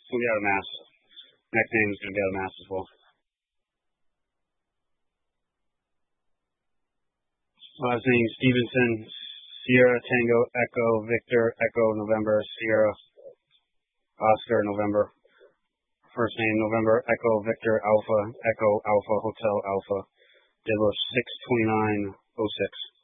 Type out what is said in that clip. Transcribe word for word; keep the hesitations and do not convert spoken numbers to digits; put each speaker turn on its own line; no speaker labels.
We'll get out of mass. Next name is going to be out of mass as well. Last name Stevenson, Sierra Tango Echo Victor Echo November Sierra Oscar November. First name November Echo Victor Alpha Echo Alpha Hotel Alpha. Date of birth six twenty-nine oh six.